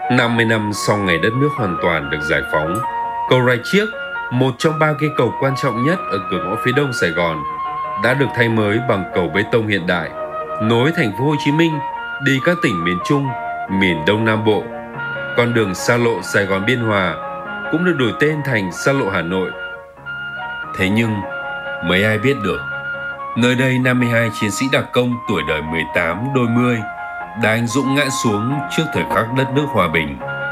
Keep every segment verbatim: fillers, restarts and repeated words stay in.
năm mươi năm sau ngày đất nước hoàn toàn được giải phóng, cầu Rạch Chiếc, một trong ba cây cầu quan trọng nhất ở cửa ngõ phía đông Sài Gòn, đã được thay mới bằng cầu bê tông hiện đại, nối thành phố Hồ Chí Minh đi các tỉnh miền Trung, miền Đông Nam Bộ. Con đường xa lộ Sài Gòn Biên Hòa cũng được đổi tên thành xa lộ Hà Nội. Thế nhưng, mấy ai biết được, nơi đây năm mươi hai chiến sĩ đặc công tuổi đời mười tám đôi mươi đã anh dũng ngã xuống trước thời khắc đất nước hòa bình.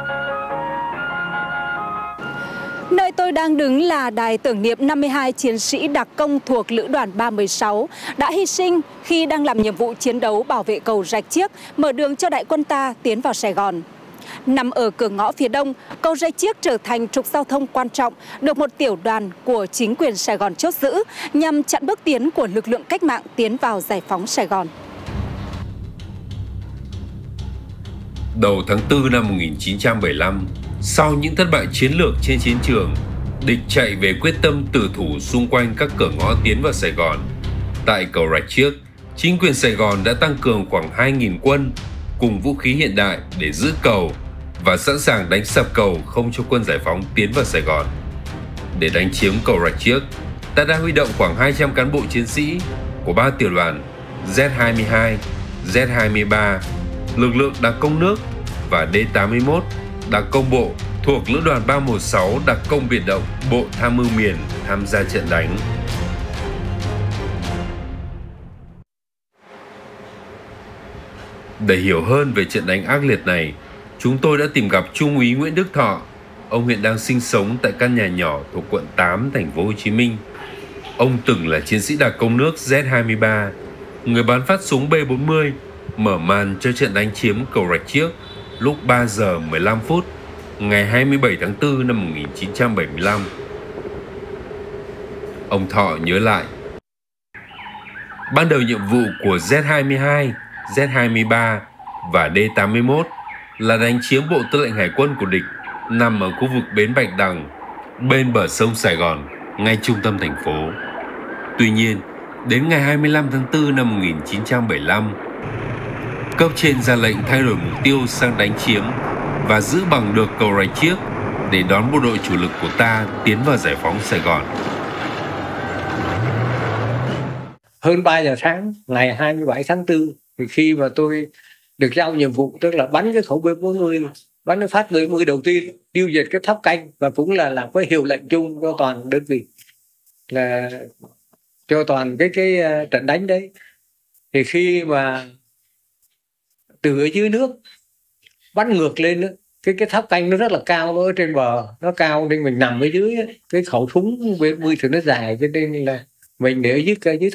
Nơi tôi đang đứng là đài tưởng niệm năm mươi hai chiến sĩ đặc công thuộc Lữ đoàn ba mươi sáu đã hy sinh khi đang làm nhiệm vụ chiến đấu bảo vệ cầu Rạch Chiếc, mở đường cho đại quân ta tiến vào Sài Gòn. Nằm ở cửa ngõ phía đông, cầu Rạch Chiếc trở thành trục giao thông quan trọng được một tiểu đoàn của chính quyền Sài Gòn chốt giữ nhằm chặn bước tiến của lực lượng cách mạng tiến vào giải phóng Sài Gòn. Đầu tháng tư năm một nghìn chín trăm bảy mươi lăm, sau những thất bại chiến lược trên chiến trường, địch chạy về quyết tâm tử thủ xung quanh các cửa ngõ tiến vào Sài Gòn. Tại cầu Rạch Chiếc, chính quyền Sài Gòn đã tăng cường khoảng hai nghìn quân cùng vũ khí hiện đại để giữ cầu và sẵn sàng đánh sập cầu không cho quân giải phóng tiến vào Sài Gòn. Để đánh chiếm cầu Rạch Chiếc, ta đã huy động khoảng hai trăm cán bộ chiến sĩ của ba tiểu đoàn Z hai mươi hai, Z hai mươi ba, lực lượng đặc công nước và D tám mươi mốt đặc công bộ thuộc Lữ đoàn ba một sáu đặc công biệt động Bộ Tham mưu miền tham gia trận đánh. Để hiểu hơn về trận đánh ác liệt này, chúng tôi đã tìm gặp Trung úy Nguyễn Đức Thọ. Ông hiện đang sinh sống tại căn nhà nhỏ thuộc quận tám, thành phố Hồ Chí Minh. Ông từng là chiến sĩ đặc công nước Z hai mươi ba, người bắn phát súng B bốn mươi, mở màn cho trận đánh chiếm cầu Rạch Chiếc lúc ba giờ mười lăm phút ngày hai mươi bảy tháng tư năm một nghìn chín trăm bảy mươi lăm. Ông Thọ nhớ lại, ban đầu nhiệm vụ của Z hai mươi hai, Z hai mươi ba và D tám mươi mốt là đánh chiếm bộ tư lệnh hải quân của địch nằm ở khu vực bến Bạch Đằng, bên bờ sông Sài Gòn, ngay trung tâm thành phố. Tuy nhiên, đến ngày hai mươi lăm tháng tư năm một nghìn chín trăm bảy mươi lăm, cấp trên ra lệnh thay đổi mục tiêu sang đánh chiếm và giữ bằng được cầu Rạch Chiếc để đón bộ đội chủ lực của ta tiến vào giải phóng Sài Gòn. Hơn ba giờ sáng ngày hai mươi bảy tháng tư, thì khi mà tôi được giao nhiệm vụ, tức là bắn cái khẩu B bốn mươi, bắn cái phát B bốn mươi đầu tiên, tiêu diệt cái tháp canh và cũng là làm cái hiệu lệnh chung cho toàn đơn vị, là cho toàn cái cái trận đánh đấy. Thì khi mà từ ở dưới nước bắn ngược lên đó, cái cái tháp canh nó rất là cao, nó ở trên bờ, nó cao nên mình nằm ở dưới ấy. Cái khẩu súng B bốn mươi thì nó dài cho nên là mình để ở dưới dưới